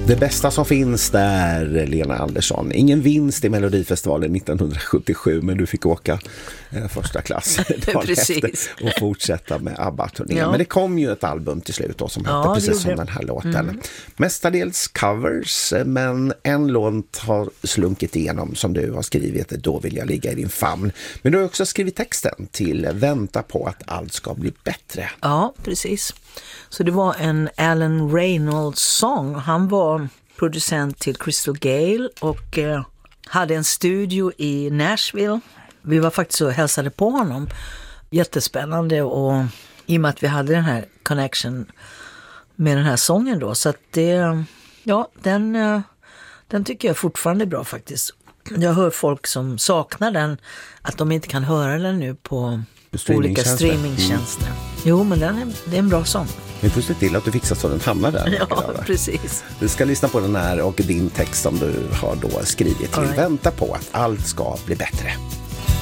Det bästa som finns där, Lena Andersson. Ingen vinst i Melodifestivalen 1977, men du fick åka första klass dagen efter och fortsätta med ABBA-turnén. Ja. Men det kom ju ett album till slut då, som hette precis som den här låten. Mestadels covers, men en låt har slunkit igenom som du har skrivit, Då vill jag ligga i din famn. Men du har också skrivit texten till Vänta på att allt ska bli bättre. Ja, precis. Så det var en Alan Reynolds-sång. Han var producent till Crystal Gale och hade en studio i Nashville. Vi var faktiskt och hälsade på honom. Jättespännande, och i och med att vi hade den här connection med den här sången då. Så att det, ja, den tycker jag fortfarande är bra faktiskt. Jag hör folk som saknar den, att de inte kan höra den nu på olika streamingtjänster. Jo, men det är en bra sång. Vi får se till att du fixar så den hamnar där. Ja, precis. Du ska lyssna på den här och din text som du har då skrivit till Vänta på att allt ska bli bättre.